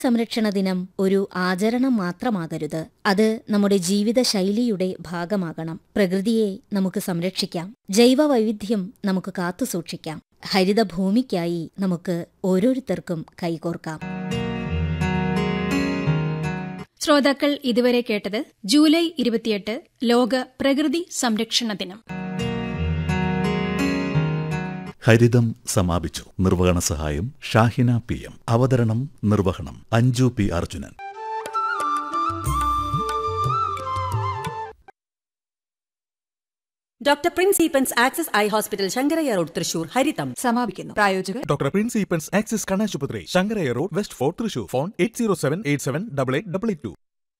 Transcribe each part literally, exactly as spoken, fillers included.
സംരക്ഷണ ദിനം ഒരു ആചരണം മാത്രമാകരുത്. അത് നമ്മുടെ ജീവിതശൈലിയുടെ ഭാഗമാകണം. പ്രകൃതിയെ നമുക്ക് സംരക്ഷിക്കാം. ജൈവ വൈവിധ്യം നമുക്ക് കാത്തുസൂക്ഷിക്കാം. ഹരിതഭൂമിക്കായി നമുക്ക് ഓരോരുത്തർക്കും കൈകോർക്കാം. ശ്രോതാക്കൾ ഇതുവരെ കേട്ടത് ജൂലൈ ഇരുപത്തിയെട്ട് ലോക പ്രകൃതി സംരക്ഷണ ദിനം. ഹരിതം സമാപിച്ചു. നിർവഹണ സഹായം ഷാഹിന പി എം. അവതരണം നിർവഹണം Anju P Arjunan. Doctor Prince Eappen's axis eye hospital Sankaraiah road Thrissur ഹരിതം സമാപിക്കുന്നു. പ്രായോജകർ ഡോക്ടർ പ്രിൻസ് ഈപ്പൻസ് ആക്സിസ് കണ്ണാശുപത്രി Sankaraiah road west fort Thrissur. Phone eight zero seven eight seven double eight double eight to.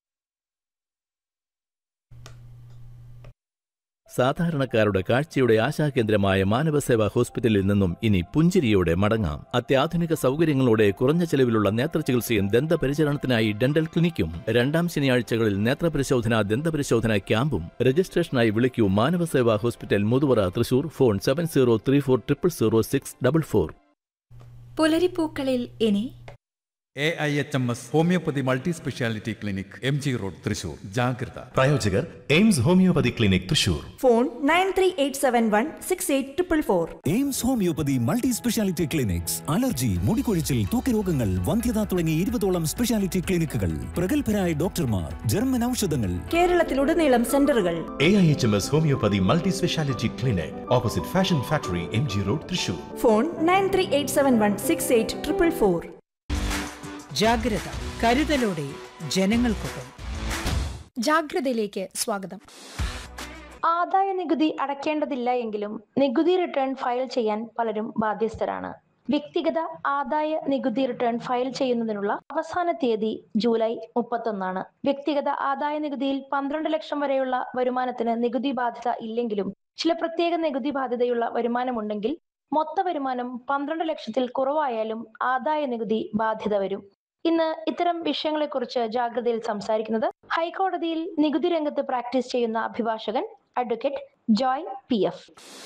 സാധാരണക്കാരുടെ കാഴ്ചയുടെ ആശാകേന്ദ്രമായ മാനവസേവാ ഹോസ്പിറ്റലിൽ നിന്നും ഇനി പുഞ്ചിരിയോടെ മടങ്ങാം. അത്യാധുനിക സൗകര്യങ്ങളോടെ കുറഞ്ഞ ചെലവിലുള്ള നേത്രചികിത്സയും ദന്തപരിചരണത്തിനായി ഡെന്റൽ ക്ലിനിക്കും. രണ്ടാം ശനിയാഴ്ചകളിൽ നേത്രപരിശോധന ദന്തപരിശോധന ക്യാമ്പും. രജിസ്ട്രേഷനായി വിളിക്കൂ Manavaseva hospital Muthuvara Thrissur. Phone seven zero three four triple zero six double four. പുലരിപ്പൂക്കളിൽ ഇനി A I H M S homeopathy multi speciality clinic M G road Thrissur. ജാഗ്രത. പ്രായോജകർ AIIMS homeopathy clinic Thrissur. Phone nine three eight seven one six eight triple four. AIIMS homeopathy multi speciality clinics. Allergy, മുടികൊഴിച്ചിൽ, തൂക്കരോഗങ്ങൾ, വന്ധ്യത തുടങ്ങി ഇരുപതോളം speciality ക്ലിനിക്കുകൾ. പ്രഗത്ഭരായ ഡോക്ടർമാർ, German ഔഷധങ്ങൾ. കേരളത്തിലുടനീളം സെന്ററുകൾ. A I H M S homeopathy multi speciality clinic opposite fashion factory M G road Thrissur. Phone nine three eight seven one six eight triple four. ജാഗ്രത, കരുതലോടെ ജനങ്ങൾക്കൊപ്പം. ജാഗ്രതയിലേക്ക് സ്വാഗതം. ആദായ നികുതി അടയ്ക്കേണ്ടതില്ല എങ്കിലും നികുതി റിട്ടേൺ ഫയൽ ചെയ്യാൻ പലരും ബാധ്യസ്ഥരാണ്. വ്യക്തിഗത ആദായ നികുതി റിട്ടേൺ ഫയൽ ചെയ്യുന്നതിനുള്ള അവസാന തീയതി ജൂലൈ മുപ്പത്തൊന്നാണ്. വ്യക്തിഗത ആദായ നികുതിയിൽ പന്ത്രണ്ട് ലക്ഷം വരെയുള്ള വരുമാനത്തിന് നികുതി ബാധ്യത ഇല്ലെങ്കിലും ചില പ്രത്യേക നികുതി ബാധ്യതയുള്ള വരുമാനമുണ്ടെങ്കിൽ മൊത്ത വരുമാനം പന്ത്രണ്ട് ലക്ഷത്തിൽ കുറവായാലും ആദായ നികുതി ബാധ്യത വരും. ഇന്ന് ഇത്തരം വിഷയങ്ങളെക്കുറിച്ച് ജാഗ്രതയിൽ സംസാരിക്കുന്നത് ഹൈക്കോടതിയിൽ നികുതി രംഗത്ത് പ്രാക്ടീസ് ചെയ്യുന്ന അഭിഭാഷകൻ അഡ്വക്കേറ്റ് ജോയ് പി എഫ്.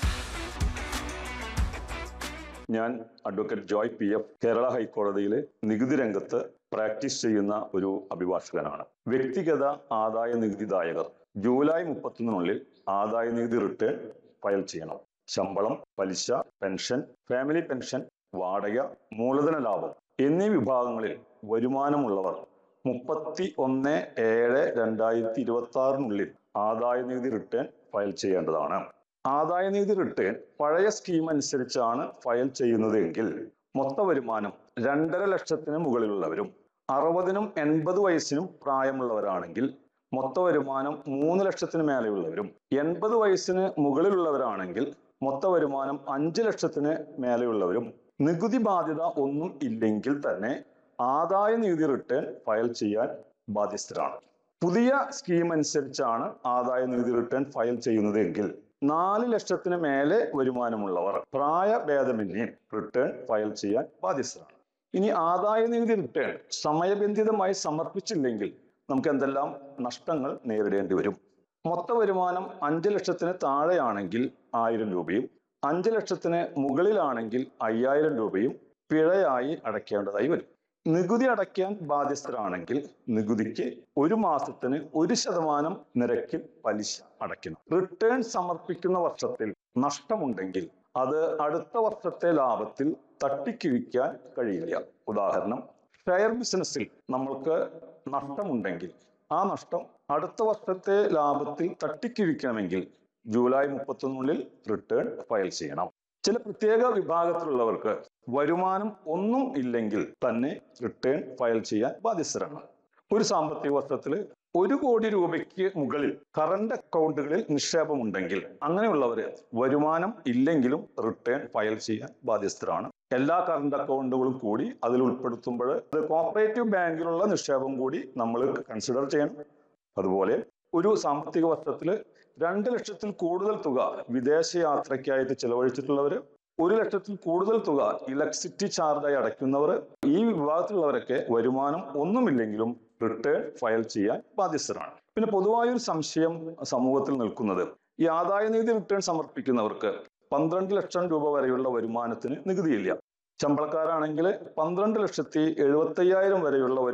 ഞാൻ advocate Joy P F Kerala ഹൈക്കോടതിയിലെ നികുതി രംഗത്ത് പ്രാക്ടീസ് ചെയ്യുന്ന ഒരു അഭിഭാഷകനാണ്. വ്യക്തിഗത ആദായ നികുതിദായകർ ജൂലൈ മുപ്പത്തൊന്നിനുള്ളിൽ ആദായ നികുതി റിട്ടേൺ ഫയൽ ചെയ്യണം. ശമ്പളം, പലിശ, പെൻഷൻ, ഫാമിലി പെൻഷൻ, വാടക, മൂലധന ലാഭം എന്നീ വിഭാഗങ്ങളിൽ വരുമാനമുള്ളവർ മുപ്പത്തി ഒന്ന് ഏഴ് രണ്ടായിരത്തി ഇരുപത്തി ആറിനുള്ളിൽ ആദായ നികുതി റിട്ടേൺ ഫയൽ ചെയ്യേണ്ടതാണ്. ആദായ നികുതി റിട്ടേൺ പഴയ സ്കീം അനുസരിച്ചാണ് ഫയൽ ചെയ്യുന്നതെങ്കിൽ മൊത്ത വരുമാനം രണ്ടര ലക്ഷത്തിന് മുകളിലുള്ളവരും അറുപതിനും എൺപത് വയസ്സിനും പ്രായമുള്ളവരാണെങ്കിൽ മൊത്ത വരുമാനം മൂന്ന് ലക്ഷത്തിന് മേലെയുള്ളവരും എൺപത് വയസ്സിന് മുകളിലുള്ളവരാണെങ്കിൽ മൊത്ത വരുമാനം അഞ്ച് ലക്ഷത്തിന് മേലെയുള്ളവരും നികുതി ബാധ്യത ഒന്നും ഇല്ലെങ്കിൽ തന്നെ ആദായ നികുതി റിട്ടേൺ ഫയൽ ചെയ്യാൻ ബാധ്യസ്ഥരാണ്. പുതിയ സ്കീം അനുസരിച്ചാണ് ആദായ നികുതി റിട്ടേൺ ഫയൽ ചെയ്യുന്നതെങ്കിൽ നാല് ലക്ഷത്തിന് മേലെ വരുമാനമുള്ളവർ പ്രായഭേദമന്യേ റിട്ടേൺ ഫയൽ ചെയ്യാൻ ബാധ്യസ്ഥരാണ്. ഇനി ആദായ നികുതി റിട്ടേൺ സമയബന്ധിതമായി സമർപ്പിച്ചില്ലെങ്കിൽ നമുക്ക് എന്തെല്ലാം നഷ്ടങ്ങൾ നേരിടേണ്ടി വരും. മൊത്ത വരുമാനം അഞ്ച് ലക്ഷത്തിന് താഴെയാണെങ്കിൽ ആയിരം രൂപയും അഞ്ച് ലക്ഷത്തിന് മുകളിലാണെങ്കിൽ അയ്യായിരം രൂപയും പിഴയായി അടയ്ക്കേണ്ടതായി വരും. നികുതി അടയ്ക്കാൻ ബാധ്യസ്ഥരാണെങ്കിൽ നികുതിക്ക് ഒരു മാസത്തിന് ഒരു ശതമാനം നിരക്കിൽ പലിശ അടയ്ക്കണം. റിട്ടേൺ സമർപ്പിക്കുന്ന വർഷത്തിൽ നഷ്ടമുണ്ടെങ്കിൽ അത് അടുത്ത വർഷത്തെ ലാഭത്തിൽ തട്ടിക്കിഴിക്കാൻ കഴിയില്ല. ഉദാഹരണം, ഷെയർ ബിസിനസ്സിൽ നമ്മൾക്ക് നഷ്ടമുണ്ടെങ്കിൽ ആ നഷ്ടം അടുത്ത വർഷത്തെ ലാഭത്തിൽ തട്ടിക്കിഴിക്കണമെങ്കിൽ ജൂലൈ മുപ്പത്തൊന്നിനുള്ളിൽ റിട്ടേൺ ഫയൽ ചെയ്യണം. ചില പ്രത്യേക വിഭാഗത്തിലുള്ളവർക്ക് വരുമാനം ഒന്നും ഇല്ലെങ്കിൽ തന്നെ റിട്ടേൺ ഫയൽ ചെയ്യാൻ ബാധ്യസ്ഥരാണ്. ഒരു സാമ്പത്തിക വർഷത്തിൽ ഒരു കോടി രൂപയ്ക്ക് മുകളിൽ കറണ്ട് അക്കൗണ്ടുകളിൽ നിക്ഷേപമുണ്ടെങ്കിൽ അങ്ങനെയുള്ളവര് വരുമാനം ഇല്ലെങ്കിലും റിട്ടേൺ ഫയൽ ചെയ്യാൻ ബാധ്യസ്ഥരാണ്. എല്ലാ കറണ്ട് അക്കൗണ്ടുകളും കൂടി അതിൽ ഉൾപ്പെടുത്തുമ്പോൾ കോപ്പറേറ്റീവ് ബാങ്കിലുള്ള നിക്ഷേപം കൂടി നമ്മൾ കൺസിഡർ ചെയ്യണം. അതുപോലെ ഒരു സാമ്പത്തിക വർഷത്തിൽ രണ്ട് ലക്ഷത്തിൽ കൂടുതൽ തുക വിദേശ യാത്രയ്ക്കായിട്ട് ചെലവഴിച്ചിട്ടുള്ളവർ, ഒരു ലക്ഷത്തിൽ കൂടുതൽ തുക ഇലക്ട്രിസിറ്റി ചാർജായി അടയ്ക്കുന്നവർ, ഈ വിഭാഗത്തിലുള്ളവരൊക്കെ വരുമാനം ഒന്നുമില്ലെങ്കിലും റിട്ടേൺ ഫയൽ ചെയ്യാൻ ബാധ്യസ്ഥരാണ്. പിന്നെ പൊതുവായൊരു സംശയം സമൂഹത്തിൽ നിൽക്കുന്നത്, ഈ ആദായ നികുതി റിട്ടേൺ സമർപ്പിക്കുന്നവർക്ക് പന്ത്രണ്ട് ലക്ഷം രൂപ വരെയുള്ള വരുമാനത്തിന് നികുതിയില്ല. ശമ്പളക്കാരാണെങ്കിൽ പന്ത്രണ്ട് ലക്ഷത്തി എഴുപത്തയ്യായിരം വരെയുള്ള